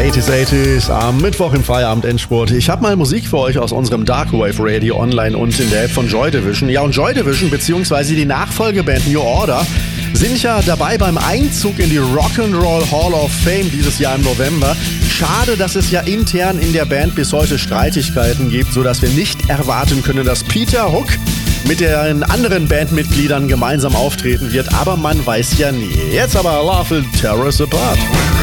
80s am Mittwoch im Feierabend-Endspurt. Ich habe mal Musik für euch aus unserem Darkwave Radio online und in der App von Joy Division. Ja, und Joy Division bzw. die Nachfolgeband New Order sind ja dabei beim Einzug in die Rock'n'Roll Hall of Fame dieses Jahr im November. Schade, dass es ja intern in der Band bis heute Streitigkeiten gibt, sodass wir nicht erwarten können, dass Peter Hook mit den anderen Bandmitgliedern gemeinsam auftreten wird. Aber man weiß ja nie. Jetzt aber Love Will Tear Us Apart.